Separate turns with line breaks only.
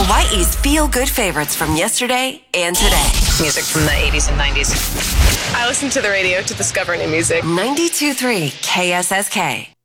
Hawaii's feel-good favorites from yesterday and today.
Music from the 80s and 90s.
I listen to the radio to discover new music.
92.3 KSSK.